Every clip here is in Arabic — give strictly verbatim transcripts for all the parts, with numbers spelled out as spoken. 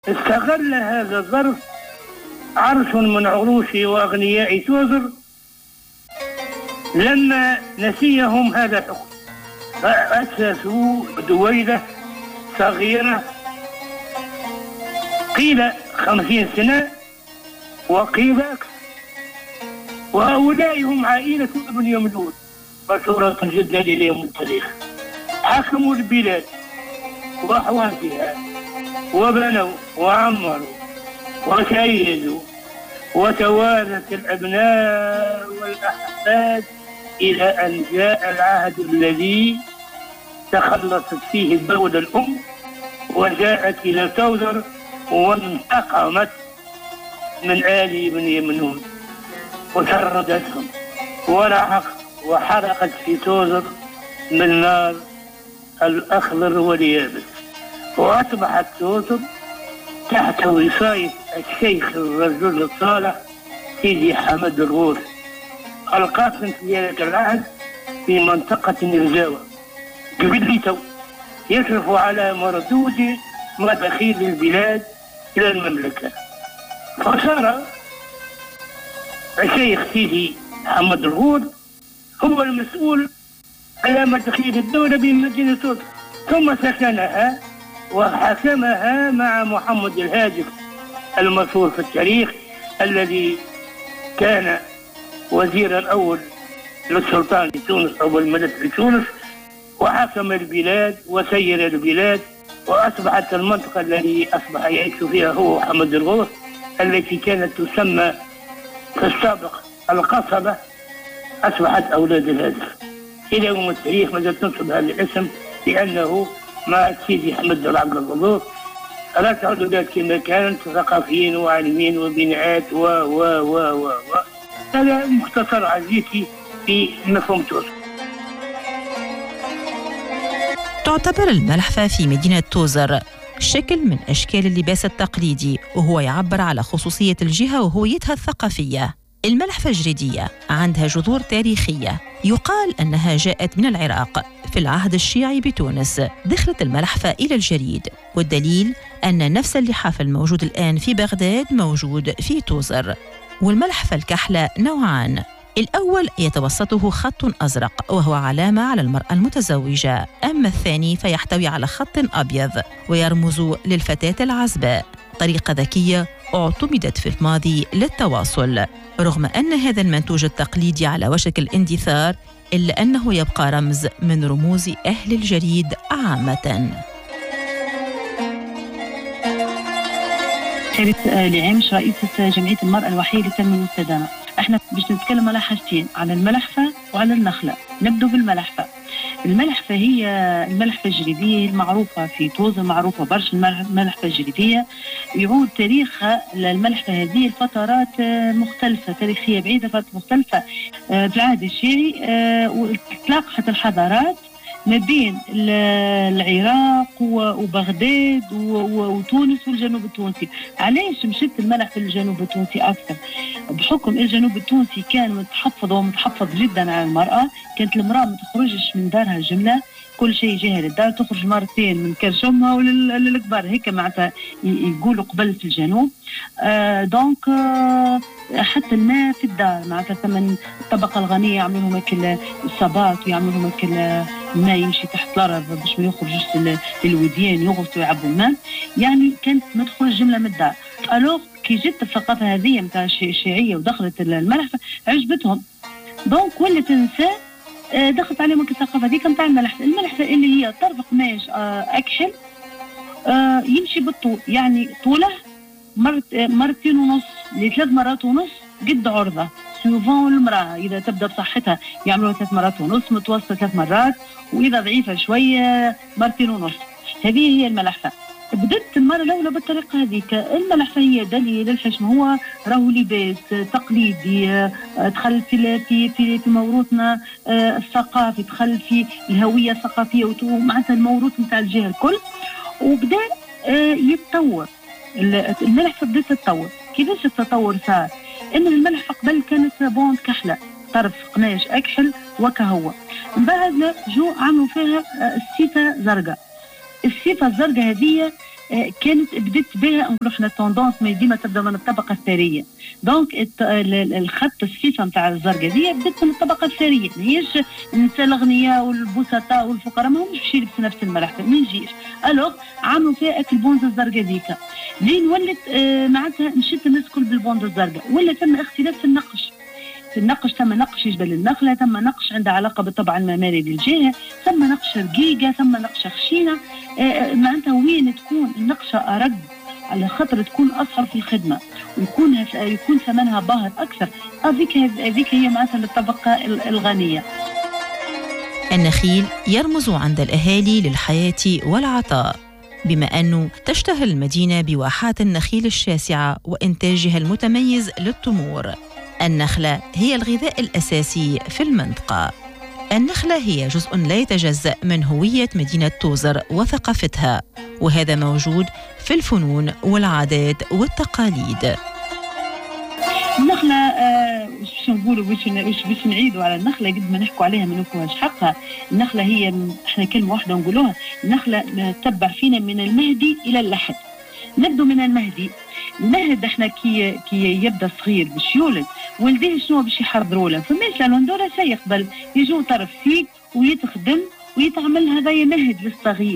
استغل هذا الظرف عرش من عروش وأغنياء توزر لما نسيهم هذا الحكم، فأسسوا دويلة صغيرة قيل خمسين سنة وقيل أكثر، وهؤلاء هم عائلة ابن يملون مشهورة جدا إليهم التاريخ. حكموا البلاد وأحوالها وبنوا وعمروا وشيدوا، وتوالت الأبناء والأحفاد إلى أن جاء العهد الذي تخلصت فيه الدولة الأم وجاءت إلى توزر وانتقمت من آل ابن يمنون وشردتهم ولحق وحرقت في توزر من نار الأخضر واليابس، وأصبحت توزر تحت وصاية الشيخ الرجل الصالح سيدي حمد الغور القاسم في ذلك العهد في منطقة النرجاوة قبل يشرف على مردود مداخيل البلاد إلى المملكة. فصار الشيخ سيدي حمد الغور هو المسؤول على مداخيل الدولة بمدينة توزر، ثم سكنها وحكمها مع محمد الهادف المشهور في التاريخ الذي كان وزيرا الأول للسلطان لتونس أو الملك لتونس، وحكم البلاد وسير البلاد، وأصبحت المنطقة التي أصبح يعيش فيها هو محمد الغور التي كانت تسمى في السابق القصبة أصبحت أولاد الهادف. إلى يوم التاريخ ما زالت تنصب هذا الاسم لأنه مع سيدي حمد العبد الغور لا تعود ذات كما كانت ثقافيين وعالمين وبناءات و و و و و هذا مختصر عزيزي في مفهوم توزر. تعتبر الملحفة في مدينة توزر شكل من أشكال اللباس التقليدي، وهو يعبر على خصوصية الجهة وهويتها الثقافية. الملحفة الجريدية عندها جذور تاريخية، يقال أنها جاءت من العراق في العهد الشيعي بتونس. دخلت الملحفة إلى الجريد، والدليل أن نفس اللحاف الموجود الآن في بغداد موجود في توزر. والملحفة الكحلة نوعان، الأول يتوسطه خط أزرق وهو علامة على المرأة المتزوجة، أما الثاني فيحتوي على خط أبيض ويرمز للفتاة العزباء، طريقة ذكية اعتمدت في الماضي للتواصل. رغم أن هذا المنتوج التقليدي على وشك الاندثار، إلا أنه يبقى رمز من رموز أهل الجريد عامة. شريف العمش رئيسة جمعية المرأة الوحيدة للتنمية المستدامة. احنا باش نتكلم على حاجتين، على الملحفة وعلى النخلة. نبدو بالملحفة. الملحفة هي الملحفة الجريدية المعروفة في توزر، معروفة برشا الملحفة الجريدية. يعود تاريخها الملحفة هذه لفترات مختلفة تاريخية بعيدة، فترات مختلفة في العهد الشيعي، وتلاقحت الحضارات ما بين العراق وبغداد وتونس والجنوب التونسي. علاش مشت الملحفة للجنوب التونسي أكثر؟ بحكم الجنوب التونسي كان متحفظ ومتحفظ جدا على المرأة. كانت المرأة ما تخرجش من دارها جملة، كل شيء جاها للدار، تخرج مرتين من كرش امها وللكبار، هيك معناتها يقولوا قبل في الجنوب. آه دونك آه حتى الماء في الدار، معناتها ثمن الطبقه الغنيه يعملوا لهم هيك الصباط ويعملوا لهم هيك الماء يمشي تحت الارض باش ما يخرجش للوديان يغوصوا يعبوا الماء، يعني كانت ما تخرج جمله من الدار. الوغ كي جت الثقافه هذه نتاع الشيعيه ودخلت الملحفه عجبتهم، دونك ولات النساء دخلت عليهم الثقافه هذيك نتاع الملحفه. الملحفه اللي هي طرف قماش اكحل يمشي بالطول، يعني طوله مرت مرتين ونص لثلاث مرات ونص قد عرضه سوفون المراه. اذا تبدا بصحتها يعملوا ثلاث مرات ونص، متوسط ثلاث مرات، واذا ضعيفه شويه مرتين ونص. هذه هي الملحفه. بدت المرة الأولى بالطريقة هذيك. الملحفة هي دليل الحشم، هو راهو لباس تقليدي دخل في في في, في موروثنا الثقافي، دخل في الهوية الثقافية ومعناتها الموروث نتاع الجهة الكل، وبدأ يتطور. الملحفة بدأت تتطور. كيفاش التطور صار؟ إن الملحفة قبل كانت بوند كحلة، طرف قماش أكحل وكهوة. من بعد جو عملوا فيها السيفة زرقاء. السيفة الزرقاء هذه كانت بدت بها نقولوا احنا توندونس ما ديما تبدا من الطبقه الثريه. دونك الخط الصفه نتاع الزرقاء بدت من الطبقه الثريه، ماهيش النساء الاغنياء والبسطاء والفقراء ماهمش باش يلبسوا نفس الملحفه، ما يجيش. الوغ عملوا فيها اكل بونزه الزرقاء ذيك لين ولت آه معناتها مشيت الناس الكل بالبونزه الزرقاء، ولا ثم اختلاف في النقش. في النقش ثم نقش يجبل النخله، ثم نقش عندها علاقه بالطبع المعماري للجهه، ثم نقش رقيقه، ثم نقشه خشينه. آه معناتها وين تكون النقشه ارق على خاطر تكون اصعب في الخدمه ويكون يكون ثمنها باهظ اكثر. هذيك هذيك هي معناتها للطبقه الغنيه. النخيل يرمز عند الأهالي للحياة والعطاء، بما أنه تشتهر المدينة بواحات النخيل الشاسعة وإنتاجها المتميز للتمور. النخلة هي الغذاء الأساسي في المنطقة. النخلة هي جزء لا يتجزأ من هوية مدينة توزر وثقافتها، وهذا موجود في الفنون والعادات والتقاليد. النخلة آه باش نقولوا باش باش نعيدوا على النخلة قد ما نحكوا عليها ما نفهموش حقها. النخلة هي احنا كلمة واحدة نقولوها، النخلة تتبع فينا من المهدي إلى اللحد. نبدو من المهدي. المهد احنا كي كي يبدا صغير باش يولد والديه شنو باش يحضروا له، فماش لندوره شيء قبل يجوا طرف فيك ويتخدم ويتعمل هذايا مهد للصغير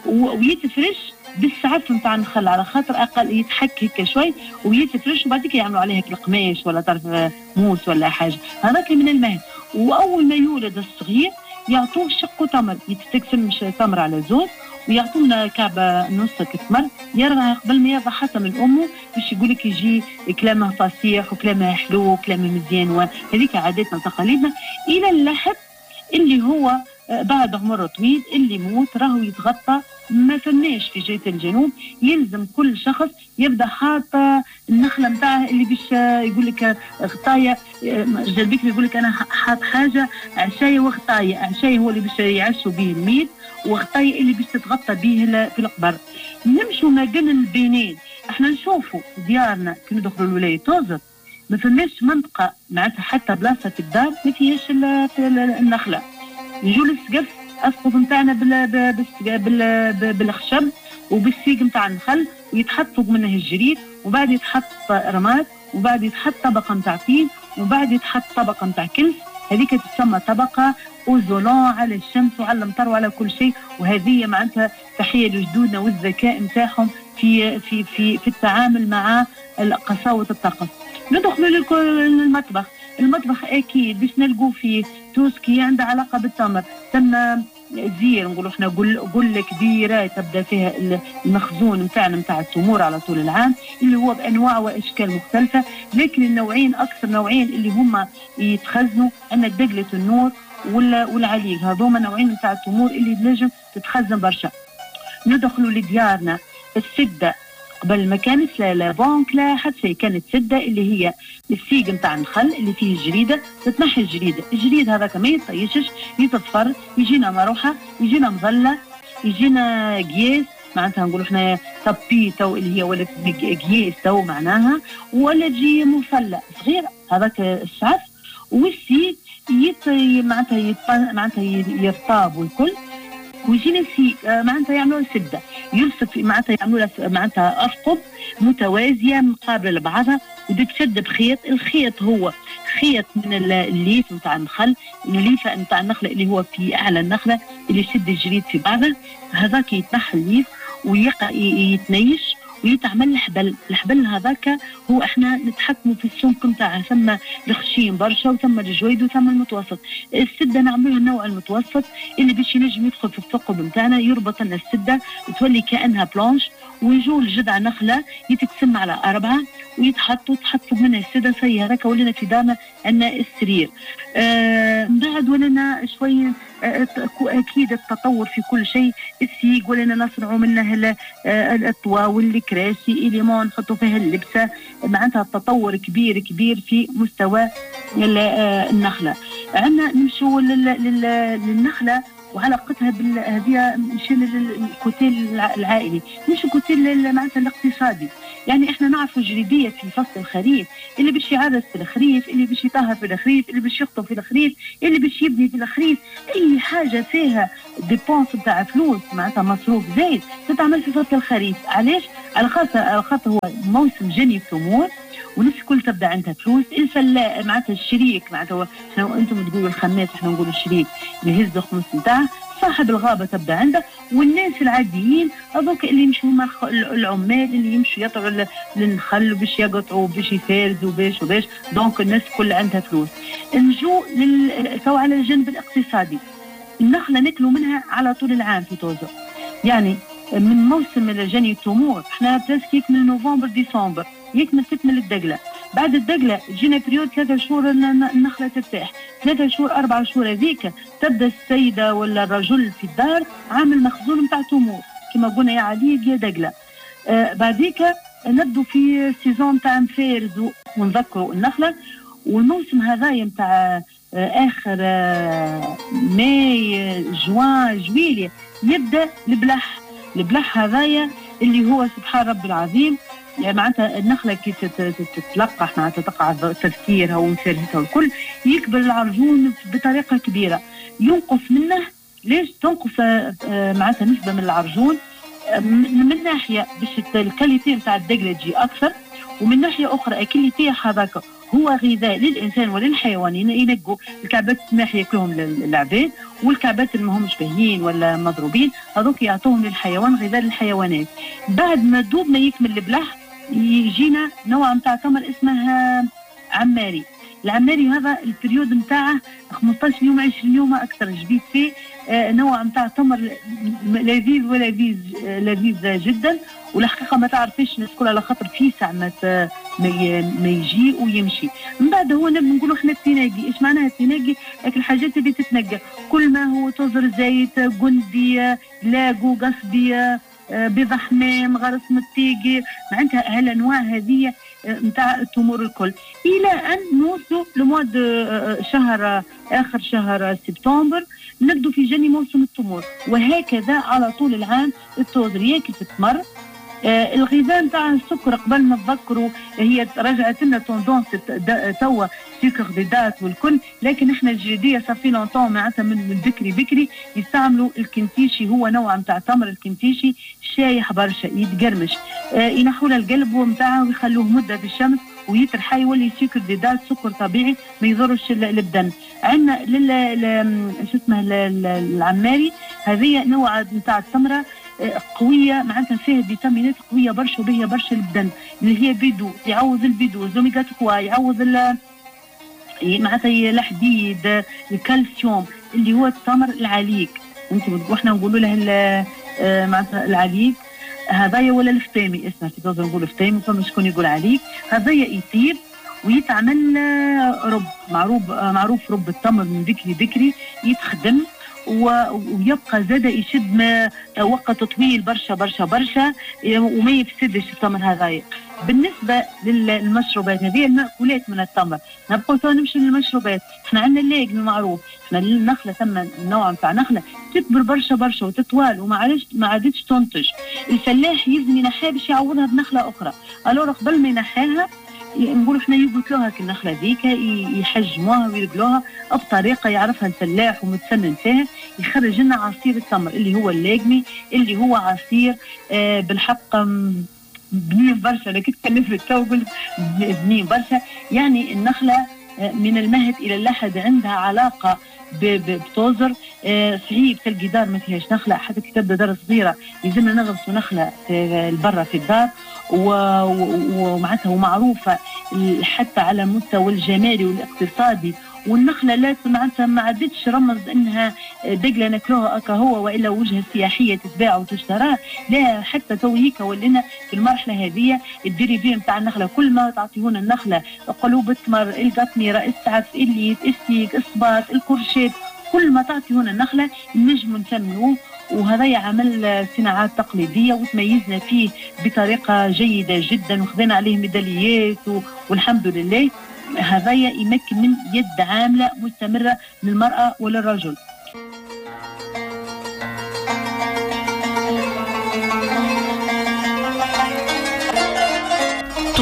ويتفرش بالسعف نتاع النخل على خاطر اقل يتحك هيك شوي ويتفرش وبعديك يعملوا عليه هيك القماش ولا طرف موس ولا حاجه. هذاك من المهد. واول ما يولد الصغير يعطوه شق تمر، يتقسم تمر على زوز ويعطونا كعبه نص تمر يرضع قبل ما يرضع حتى من امه باش يقول لك يجي كلامه فصيح وكلامه حلو وكلامه مزيان، وهذيك عاداتنا وتقاليدنا. الى اللحد اللي هو بعد عمر طويل اللي يموت راهو يتغطى، ما فماش في جهة الجنوب. يلزم كل شخص يبدا حاط النخله نتاعه اللي باش يقول لك غطايه. رجال بكري يقول لك انا حاط حاجه عشايه وغطايه، عشايه هو اللي باش يعشوا به الميت وغطايه اللي باش تتغطى به في القبر. نمشوا ما بين البينين. احنا نشوفوا ديارنا كي ندخلوا لولايه توزر ما فماش منطقه معناتها حتى بلاصه الدار ما فيهاش النخله. يجوا للسقف اسقف نتاعنا بال بال بالخشب وبالسيق نتاع النخل ويتحط فوق منه الجريد وبعد يتحط رماد وبعد يتحط طبقه نتاع طين وبعد يتحط طبقه نتاع كلس. هذيك تسمى طبقه اوزولون على الشمس وعلى المطر وعلى كل شيء. وهذه معناتها تحيه لجدودنا والذكاء نتاعهم في في في في التعامل مع قساوه الطقس. ندخلوا للمطبخ. المطبخ اكيد باش نلقوا فيه توسكي عنده علاقه بالتمر، ثم زير نقولوا احنا قله كبيره تبدا فيها المخزون نتاعنا نتاع التمور على طول العام اللي هو بانواع واشكال مختلفه. لكن النوعين اكثر نوعين اللي هما يتخزنوا ان دقله النور والعليق، هذوما نوعين نتاع التمور اللي بنجم تتخزن برشا. ندخلوا لديارنا السده. قبل ما كانت لا لا بانك لا حتى شيء، كانت سده اللي هي السيق نتاع النخل اللي فيه الجريده، تتنحي الجريده، الجريد هذاك ما يطيشش يتصفر، يجينا مروحه، يجينا مظله، يجينا قياس معناتها نقولوا احنا طبي تو اللي هي ولات قياس تو معناها، ولا تجي مفله صغيره هذاك السعف، والسيق يت معناتها يت معناتها يرطاب والكل، ويجينا السيق معناتها يعملوا سده يلصق معناتها يعملوا معناتها اثقب متوازيه مقابله لبعضها وتتشد بخيط. الخيط هو خيط من الليف نتاع النخل، الليفه نتاع النخله اللي هو في اعلى النخله اللي يشد الجريد في بعضها، هذاك يتنحى الليف ويقع يتنيش ويتعمل الحبل. الحبل هذاك هو احنا نتحكموا في السمك نتاعها، ثم الخشين برشا وثم الجويد وثم المتوسط. السده نعملوها النوع المتوسط اللي باش ينجم يدخل في الثقب نتاعنا، يربط لنا السده تولي كانها بلانش، ويجوا الجذع نخله يتقسم على اربعه ويتحطوا تحطوا منها السده صي. هذاك ولينا في دارنا عندنا السرير. آه بعد ولنا شوي آه اكيد التطور في كل شيء. السيق ولنا نصنعوا منه الاطواء والكراسي إليمون نحطوا فيها اللبسه، معناتها التطور كبير كبير في مستوى النخله. عندنا نمشوا للنخله وعلاقتها بهذه مشان الكوتيل العائلي مش الكوتيل معناتها الاقتصادي. يعني احنا نعرف الجريديه في فصل الخريف اللي باش يعرس في الخريف، اللي باش يطهر في الخريف، اللي باش يخطب في الخريف، اللي باش يبني في الخريف، اي حاجه فيها ديبونس تاع فلوس معناتها مصروف زايد تتعمل في فصل الخريف. علاش؟ على خاطر على خاطر هو موسم جني الثمور والناس الكل تبدا عندها فلوس. الفلاح معناتها الشريك معناتها احنا انتم تقولوا الخماس احنا نقولوا الشريك اللي يهز الخمس نتاعه، صاحب الغابه تبدا عنده، والناس العاديين هذوك اللي يمشوا هما العمال اللي يمشوا يطلعوا للنخل باش يقطعوا باش يفارزوا باش وباش. دونك الناس كل عندها فلوس. نجو لل... تو على الجانب الاقتصادي، النخله ناكلوا منها على طول العام في توزر. يعني من موسم جني التمور احنا برسك يكمل نوفمبر ديسمبر يكمل تكمل الدقله، بعد الدقله تجينا بريود ثلاثة شهور النخله ترتاح، ثلاثة شهور أربعة شهور هذيك تبدا السيده ولا الرجل في الدار عامل مخزون نتاع تمور كما قلنا يا علي يا دقله. آه بعديك نبدو في سيزون تاع مفارز ونذكروا النخله، والموسم هذايا نتاع آه اخر آه ماي جوان جويلية يبدا البلح. البلح هذايا اللي هو سبحان ربي العظيم، يعني معناتها النخله كي تتلقح معناتها تقع تفكيرها ومفارستها والكل يكبر العرجون بطريقه كبيره، ينقص منه. ليش تنقص معناتها نسبه من العرجون؟ من ناحيه باش الكاليتي نتاع الدقله تجي اكثر، ومن ناحيه اخرى اكليتي هذاك هو غذاء للانسان وللحيوانين. ينقوا الكعبات السماح ياكلوهم للعباد، والكعبات اللي ماهمش باهيين ولا مضروبين هذوك يعطوهم للحيوان غذاء للحيوانات. بعد ما دوب ما يكمل البلح يجينا نوع نتاع تمر اسمها عماري. العماري هذا البريود نتاعه خمسطاش يوم عشرين يوم اكثر جبيت فيه آه نوع نتاع تمر لذيذ ولذيذ آه لذيذ جدا. والحقيقه ما تعرفيش الناس كلها على خاطر فيسع ما ما يجي ويمشي. من بعد هو نقولوا احنا التناقي. ايش معناها التناقي؟ لكن الحاجات اللي تتنقى كل ما هو توزر زيت قندي لاقو قصبي بيض حمام غرس متيقي معناتها هالانواع هذه نتاع التمور الكل، الى ان نوصلوا لمواد شهر اخر شهر سبتمبر نبدو في جني موسم التمور. وهكذا على طول العام التوزر ياكل في التمر. آه الغذاء نتاع السكر قبل ما نتذكروا هي رجعت لنا توندونس توا سكر دي دات والكل، لكن احنا الجديديه صافي لونطون معناتها من بكري بكري يستعملوا الكنتيشي. هو نوع نتاع تمر الكنتيشي شايح برشا يتقرمش، آه ينحوا له القلب نتاعه ويخلوه مده في الشمس ويترحى يولي سكر دي دات سكر طبيعي ما يضرش البدن. عندنا لل شو اسمه العماري هذه نوع نتاع التمره قويه معناتها فيها فيتامينات قويه برشا وبهي برشا للبدن، اللي هي بيدو يعوض البيدو زوميغا ثلاثة يعوض معناتها الحديد الكالسيوم اللي هو التمر العليق. انتم واحنا نقولوا له معناتها العليق هذايا ولا الفتامي اسمه في توزر نقول فتامي فما شكون يقول عليك. هذايا يطيب ويتعمل رب معروف معروف رب التمر من بكري بكري يتخدم ويبقى زاد يشد ما وقت طويل برشا برشا برشا وما يفسدش التمر هذايا. بالنسبه للمشروبات هذه المأكولات من التمر نبقوا تو نمشي للمشروبات. احنا عندنا اللاقم المعروف، احنا النخله ثم نوع نتاع نخله تكبر برشا برشا وتطوال وما عادش ما عادتش تنتج. الفلاح يلزم ينحيها باش يعوضها بنخله اخرى. الور قبل ما ينحيها نقولوا احنا يقتلوها النخله ذيك يحجموها ويرقلوها بطريقه يعرفها الفلاح ومتسنن فيها، يخرج لنا عصير التمر اللي هو اللاقمي اللي هو عصير آه بالحق بنين برشا. انا كنت كنفرد تو قلت بنين برشا. يعني النخله من المهد الى اللحد عندها علاقه بتوزر آه صعيب تلقي دار ما فيهاش نخله، حتى كي تبدا دار صغيره يلزمنا نغرسوا نخله في البرة في الدار ومعناتها ومعروفه حتى على المستوى الجمالي والاقتصادي. والنخله لا معناتها ما عادتش رمز انها دقله ناكلوها اكا هو والا وجهه سياحيه تتباع وتشترى، لا حتى تويك ولنا في المرحله هذه الديريفي نتاع النخله كل ما تعطيهون النخله قلوب التمر القطميره السعف الليت السيك الصباط الكرشات كل ما تعطيهون النخله نجم نسموه. وهذا عمل صناعات تقليديه وتميزنا فيه بطريقه جيده جدا وخذنا عليه ميداليات والحمد لله. هذا يمكن من يد عامله مستمره للمراه وللرجل.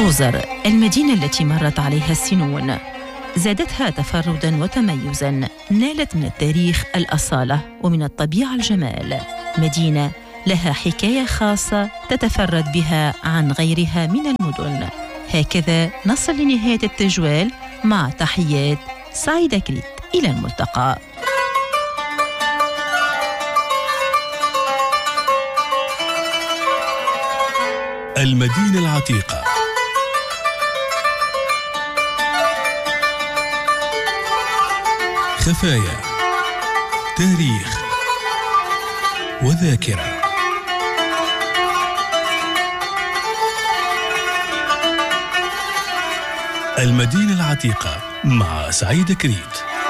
توزر، المدينة التي مرت عليها السنون، زادتها تفردا وتميزا، نالت من التاريخ الأصالة ومن الطبيعة الجمال. مدينة لها حكاية خاصة تتفرد بها عن غيرها من المدن. هكذا نصل لنهاية التجوال مع تحيات سعيدة كريت. إلى الملتقى. المدينة العتيقة، خفايا، تاريخ وذاكرة. المدينة العتيقة مع سعيدة كريت.